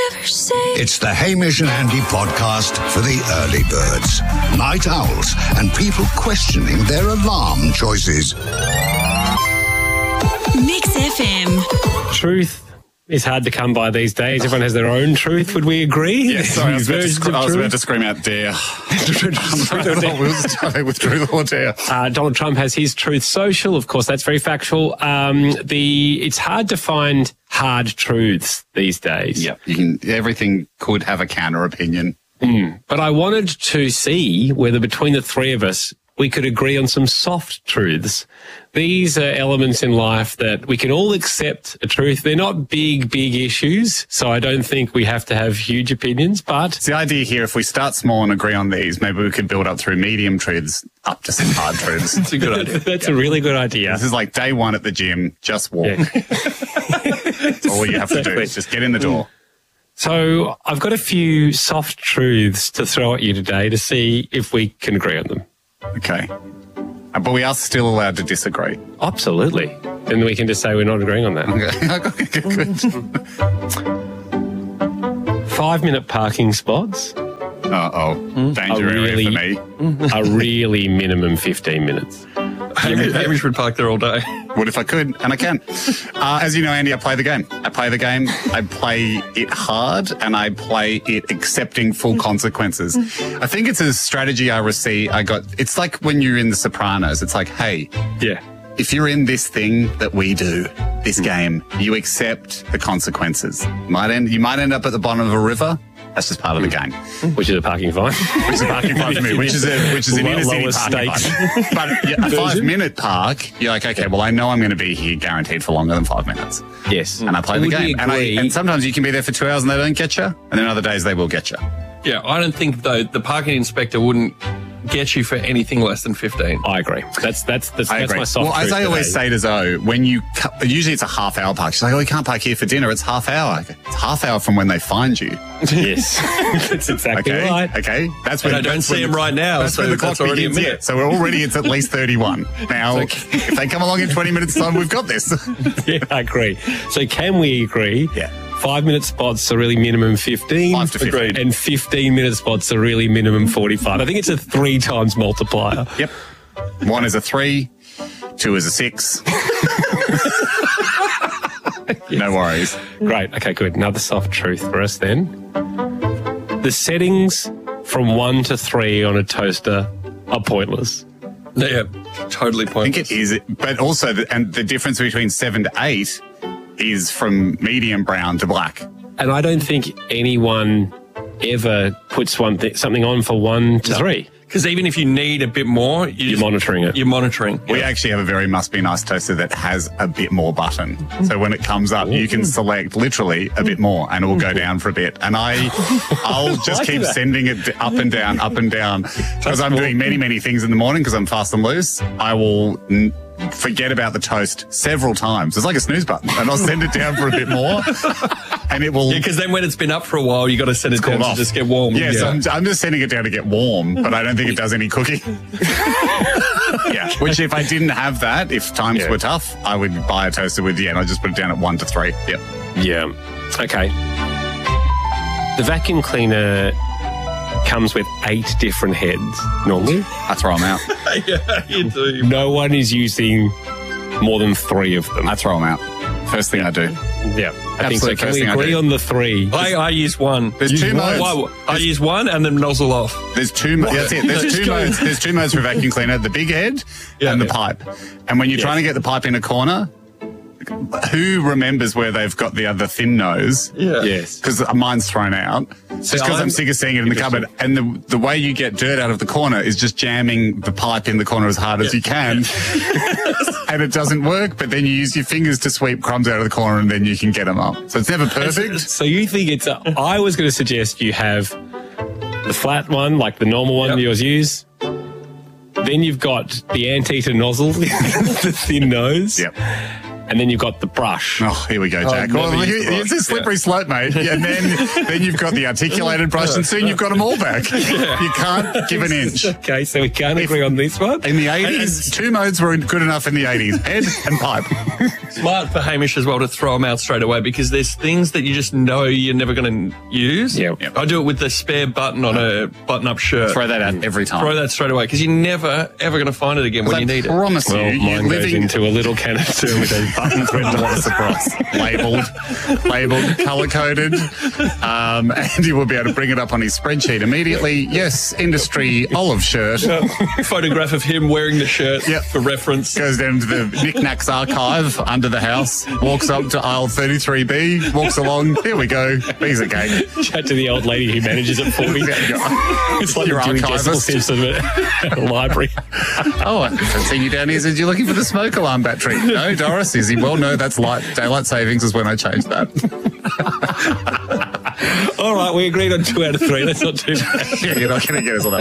ever say? It's the Hamish and Andy podcast for the early birds, night owls, and people questioning their alarm choices. Mix FM. Truth is hard to come by these days. Everyone has their own truth. Would we agree? Yeah, sorry, I was about to scream out dare. With truth or dare. Donald Trump has his Truth Social. Of course, that's very factual. It's hard to find hard truths these days. Yeah, everything could have a counter opinion. But I wanted to see whether between the three of us we could agree on some soft truths. These are elements in life that we can all accept a truth. They're not big issues, so I don't think we have to have huge opinions, but... It's the idea here, if we start small and agree on these, maybe we could build up through medium truths up to some hard truths. That's a good idea. That's a really good idea. This is like day one at the gym, just walk. Yeah. That's all you have to do is just get in the door. So I've got a few soft truths to throw at you today to see if we can agree on them. Okay. But we are still allowed to disagree. Absolutely. And we can just say we're not agreeing on that. Okay, good. 5-minute parking spots. Danger area for me. Are really minimum 15 minutes. Hamish would park there all day. What if I could? And I can. As you know, Andy, I play the game. I play it hard, and I play it accepting full consequences. I think it's a strategy I got. It's like when you're in The Sopranos. It's like, hey, yeah, if you're in this thing that we do, this game, you accept the consequences. You might end up at the bottom of a river. That's just part of the game. Which is a parking fine. Which is a parking fine for me. Which is an inner city parking fine. But a 5-minute park, you're like, okay, well, I know I'm going to be here guaranteed for longer than 5 minutes. Yes. And I play the game. And sometimes you can be there for 2 hours and they don't get you. And then other days they will get you. Yeah, I don't think, though, the parking inspector wouldn't get you for anything less than 15. I agree. That's my soft Well, as I always say to Zoe, usually it's a half-hour park. She's like, you can't park here for dinner. It's half hour. It's half hour from when they find you. Yes. That's exactly right. Okay. That's when I don't see him right now. That's when the clock begins. Yeah. So it's at least 31. Now, if they come along in 20 minutes' time, we've got this. Yeah, I agree. So can we agree? Yeah. 5-minute spots are really minimum 15. 5 to 15. Agreed. And 15-minute spots are really minimum 45. I think it's a 3 times multiplier. Yep. 1 is a 3, 2 is a 6. No worries. Great. Okay, good. Another soft truth for us then. The settings from 1 to 3 on a toaster are pointless. Yeah, totally pointless. I think it is, but also the difference between 7 to 8 is from medium brown to black. And I don't think anyone ever puts something on for 1 to 3. Because even if you need a bit more, you're monitoring it. You're monitoring. We actually have a very must be nice toaster that has a bit more button. So when it comes up, you can select literally a bit more and it will go down for a bit. And I'll just keep sending it up and down, because I'm doing many things in the morning because I'm fast and loose. I will forget about the toast several times. It's like a snooze button, and I'll send it down for a bit more, and it will. Yeah, because then when it's been up for a while, you got to send it down to just get warm. Yeah, so I'm just sending it down to get warm, but I don't think it does any cooking. Yeah, which if I didn't have that, if times were tough, I would buy a toaster with and I just put it down at 1 to 3. Yep. Yeah. Okay. The vacuum cleaner comes with 8 different heads normally. I throw them out. Yeah, you do. No one is using more than 3 of them. I throw them out. First thing I do. Yeah. I think so. Can we agree on the 3? I use 1. There's 2 modes. I use 1 and then nozzle off. There's 2 modes. That's it. There's 2 modes. There's 2 modes for vacuum cleaner, the big head and the pipe. And when you're trying to get the pipe in a corner, who remembers where they've got the other thin nose? Yeah. Yes. Because mine's thrown out. Just because I'm sick of seeing it in the cupboard. And the way you get dirt out of the corner is just jamming the pipe in the corner as hard as you can. And it doesn't work, but then you use your fingers to sweep crumbs out of the corner and then you can get them up. So it's never perfect. So you think I was going to suggest you have the flat one, like the normal one yours use. Then you've got the anteater nozzle, the thin nose. Yep. And then you've got the brush. Oh, here we go, Jack. never Well, used the it's a slippery slope, mate. Yeah, and then you've got the articulated brush, and soon you've got them all back. You can't give an inch. Okay, so we can't agree on this one. In the 80s, two modes were good enough in the 80s, head and pipe. Smart for Hamish as well to throw them out straight away, because there's things that you just know you're never going to use. Yeah. I do it with the spare button on a button-up shirt. Throw that out every time. Throw that straight away, because you're never, ever going to find it again when you need it. I promise Well, you, mine goes into a little canister with a button thread. What a surprise. Labelled, colour-coded, and he will be able to bring it up on his spreadsheet immediately. Yes, industry olive shirt. Photograph of him wearing the shirt Yep. for reference. Goes down to the knickknacks archive under the house, walks up to aisle 33B, walks along, here we go, piece of cake. Chat to the old lady who manages it for me. It's like Your the Dewey Decimal archivist. System at the library. Oh, I've seen you down here. Said you're looking for the smoke alarm battery. No, Doris, is he? Well, no, that's daylight savings is when I changed that. All right, we agreed on 2 out of 3. That's not too bad. Yeah, you're not going to get us on that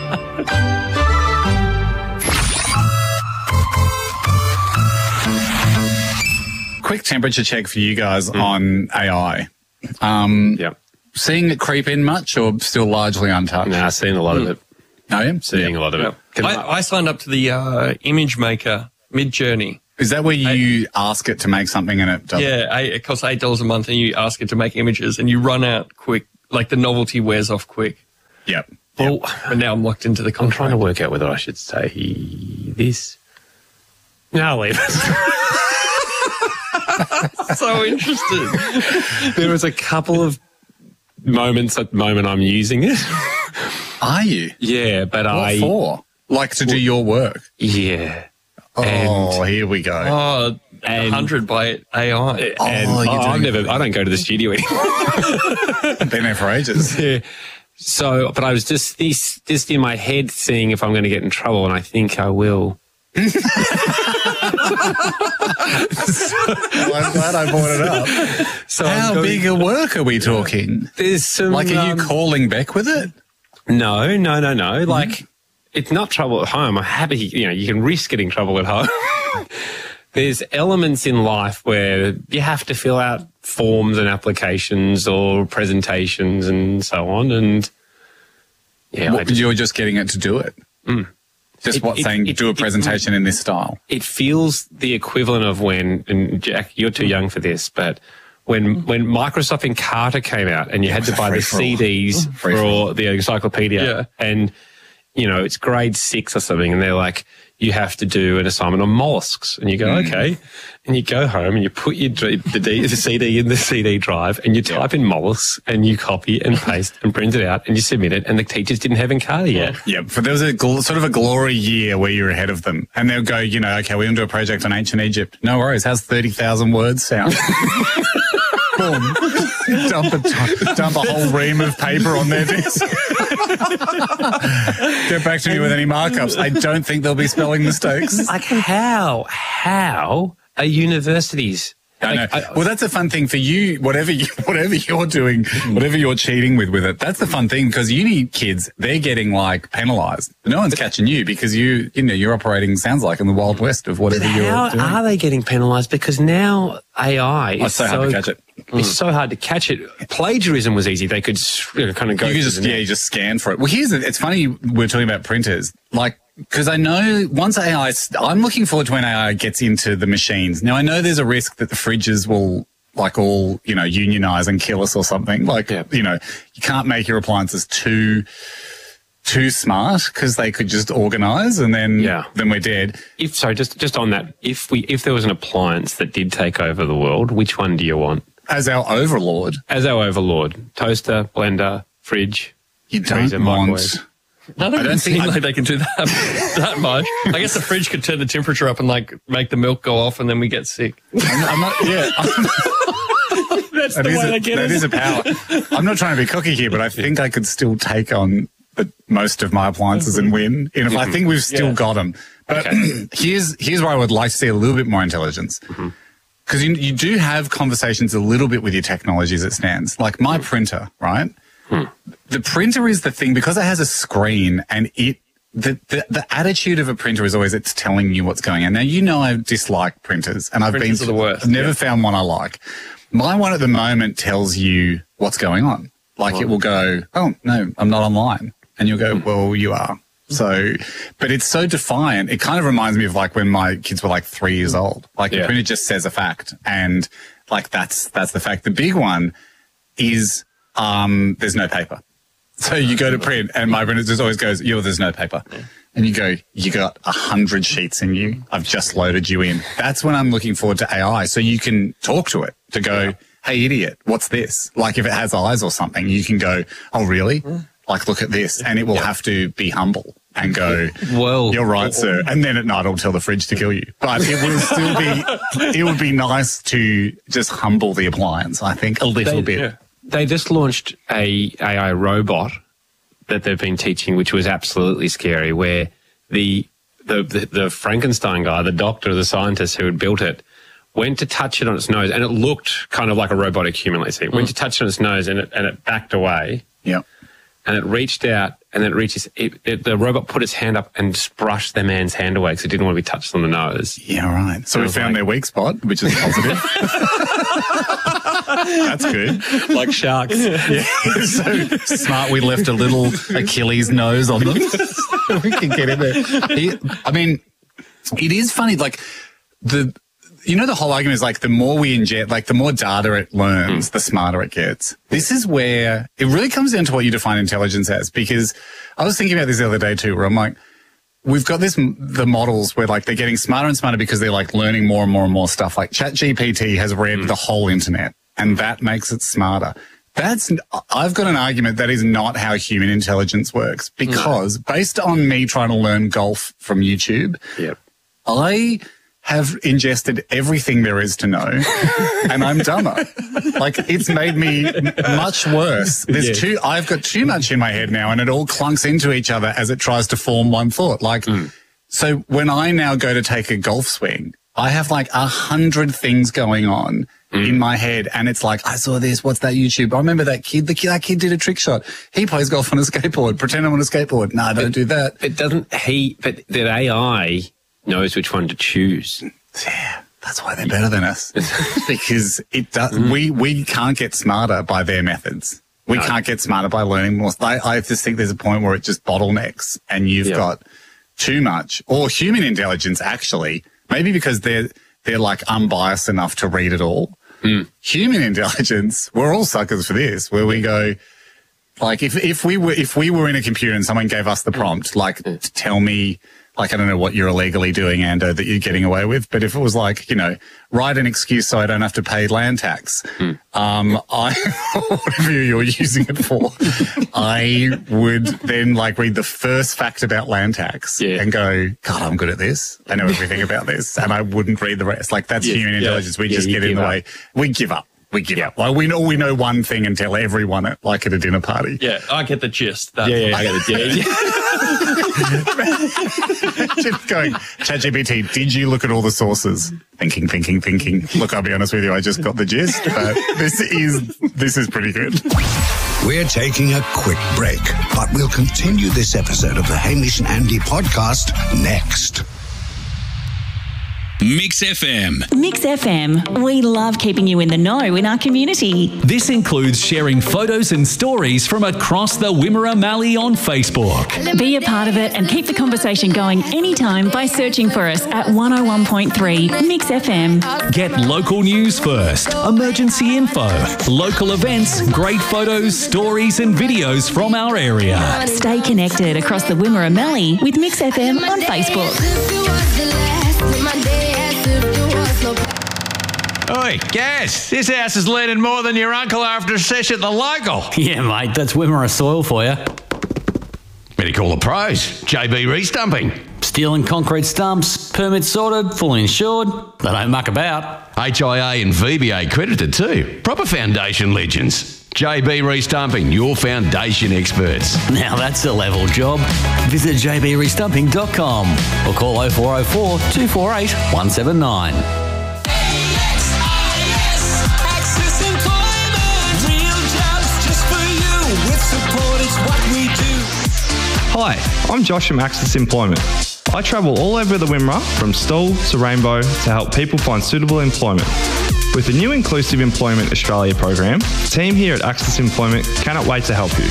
one. Quick temperature check for you guys on AI. Yep. Seeing it creep in much or still largely untouched? Nah, seeing a lot of it. No? Seeing a lot of it. I signed up to the image maker Mid-Journey. Is that where you ask it to make something and it does? Yeah, it costs $8 a month, and you ask it to make images, and you run out quick. Like the novelty wears off quick. Yep. Well, But now I'm locked into the I'm contract. trying to work out whether I should say this. No, I'll leave it. So interested. There was a couple of moments at the moment I'm using it. Are you? Yeah, but What for? Like to do your work? Yeah. Oh, here we go. Oh, And- 100 by AI. And you're I doing- don't go to the studio anymore. Been there for ages. Yeah. So, but I was just in my head seeing if I'm going to get in trouble, and I think I will. Well, I'm glad I brought it up. So How big a work are we talking? There's some. Like, are you calling Beck with it? No. Like, it's not trouble at home. I'm happy, you can risk getting trouble at home. There's elements in life where you have to fill out forms and applications or presentations and so on. And yeah, You're just getting it to do it. Just saying, do a presentation in this style. it feels the equivalent of when, and Jack, you're too young for this, but when Microsoft Encarta came out and you had to buy the CDs for the encyclopedia, Yeah. and it's grade 6 or something, and they're like, you have to do an assignment on mollusks, and you go, okay, and you go home and you put the CD in the CD drive, and you type in mollusks, and you copy and paste and print it out, and you submit it, and the teachers didn't have Encarta yet. Yeah, but there was a sort of a glory year where you're ahead of them. And they'll go, okay, we're going to do a project on ancient Egypt. No worries. How's 30,000 words sound? Boom. Dump a whole ream of paper on their desk. Get back to me with any markups. I don't think there'll be spelling mistakes. Like, how are universities? I know. Well, that's a fun thing for you. Whatever you're doing, whatever you're cheating with it. That's the fun thing, because uni kids, they're getting like penalised. No one's catching you because you're operating, sounds like, in the Wild West of whatever you're How doing. are they getting penalised? Because now AI is It's so hard to catch it. It's so hard to catch it. Plagiarism was easy. They could kind of go. You could through the net. you just scan for it. Well, it's funny we're talking about printers, because I know once I'm looking forward to when AI gets into the machines. Now, I know there's a risk that the fridges will all unionize and kill us or something. You can't make your appliances too smart, because they could just organize and then we're dead. Just on that, if there was an appliance that did take over the world, which one do you want? As our overlord. As our overlord, toaster, blender, fridge, You freezer, don't want... microwave. I don't think think like they can do that much. I guess the fridge could turn the temperature up and make the milk go off, and then we get sick. I'm not... Yeah. That's the way they get That us. is a power. I'm not trying to be cocky here, but I think I could still take on most of my appliances and win. I think we've still got them. But here's where I would like to see a little bit more intelligence. Because you do have conversations a little bit with your technology as it stands. Like my printer, right? The printer is the thing, because it has a screen and it the attitude of a printer is always it's telling you what's going on. Now, you know I dislike printers, and Printers are the worst. I've never found one I like. My one at the moment tells you what's going on. Like it will go, oh, no, I'm not online. And you'll go, well, you are. So, but it's so defiant. It kind of reminds me of like when my kids were like 3 years old. Like the printer just says a fact, and like that's the fact. The big one is there's no paper. So you go to print, and my printer just always goes, there's no paper. Yeah. And you go, you got 100 sheets in you. I've just loaded you in. That's when I'm looking forward to AI. So you can talk to it to go, hey, idiot, what's this? Like if it has eyes or something, you can go, oh, really? Like, look at this. And it will have to be humble and go, well, you're right, sir. And then at night it'll tell the fridge to kill you. But it will still be, it would be nice to just humble the appliance, I think, a little bit. Yeah. They just launched a AI robot that they've been teaching, which was absolutely scary, where the Frankenstein guy, the doctor, the scientist who had built it, went to touch it on its nose, and it looked kind of like a robotic human, let's say. Went to touch it on its nose, and it backed away. Yeah. And it reached out, and then the robot put its hand up and just brushed the man's hand away because it didn't want to be touched on the nose. Yeah, right. So we found their weak spot, which is positive. That's good. Like sharks. Yeah. So smart we left a little Achilles nose on them. We can get in there. I mean, it is funny, like the whole argument is like the more we inject, like the more data it learns, the smarter it gets. This is where it really comes down to what you define intelligence as, because I was thinking about this the other day too, where I'm like, we've got the models where like they're getting smarter and smarter because they're like learning more and more and more stuff. Like ChatGPT has read the whole internet, and that makes it smarter. I've got an argument that is not how human intelligence works, because based on me trying to learn golf from YouTube, I have ingested everything there is to know, and I'm dumber. Like, it's made me much worse. I've got too much in my head now, and it all clunks into each other as it tries to form one thought. Like, so when I now go to take a golf swing, I have like 100 things going on in my head, and it's like, I saw this, what's that YouTube? I remember that kid, that kid did a trick shot. He plays golf on a skateboard. Pretend I'm on a skateboard. No, don't do that. But that AI knows which one to choose. Yeah, that's why they're better than us. Because it does. We can't get smarter by their methods. We can't get smarter by learning more. I just think there's a point where it just bottlenecks, and you've got too much, or human intelligence actually, maybe because they're like unbiased enough to read it all. Human intelligence, we're all suckers for this, where we go, like if we were in a computer and someone gave us the prompt, like tell me, like, I don't know what you're illegally doing, Ando, that you're getting away with. But if it was like, write an excuse so I don't have to pay land tax, whatever you're using it for, I would then like read the first fact about land tax and go, God, I'm good at this. I know everything about this. And I wouldn't read the rest. Like, that's human intelligence. We just get in the way. We give up. We give up. Like, we know one thing and tell everyone it, like at a dinner party. Yeah, I get the gist. I get the gist. Just going, ChatGPT, did you look at all the sources? Thinking. Look, I'll be honest with you, I just got the gist, but this is pretty good. We're taking a quick break, but we'll continue this episode of the Hamish and Andy podcast next. Mix FM. Mix FM. We love keeping you in the know in our community. This includes sharing photos and stories from across the Wimmera Mallee on Facebook. Be a part of it and keep the conversation going anytime by searching for us at 101.3 Mix FM. Get local news first, emergency info, local events, great photos, stories and videos from our area. Stay connected across the Wimmera Mallee with Mix FM on Facebook. Oi, Gaz, this house is leaning more than your uncle after a sesh at the local. Yeah, mate, that's Wimmera soil for you. Better call the pros. JB Restumping. Steel and concrete stumps, permits sorted, fully insured. They don't muck about. HIA and VBA credited too. Proper foundation legends. JB Restumping, your foundation experts. Now that's a level job. Visit jbrestumping.com or call 0404 248 179. Hi, I'm Josh from Access Employment. I travel all over the Wimmera, from Stawell to Rainbow, to help people find suitable employment. With the new Inclusive Employment Australia program, the team here at Access Employment cannot wait to help you.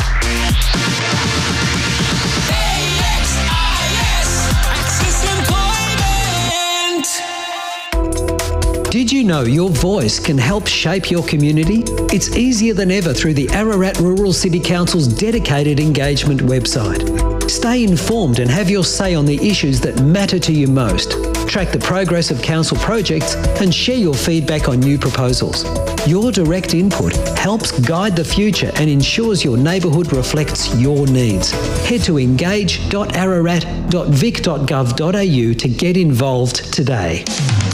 Did you know your voice can help shape your community? It's easier than ever through the Ararat Rural City Council's dedicated engagement website. Stay informed and have your say on the issues that matter to you most. Track the progress of council projects and share your feedback on new proposals. Your direct input helps guide the future and ensures your neighbourhood reflects your needs. Head to engage.ararat.vic.gov.au to get involved today.